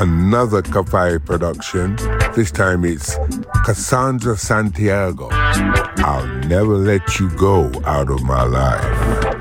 another Kafai production. This time it's Cassandra Santiago. I'll never let you go out of my life.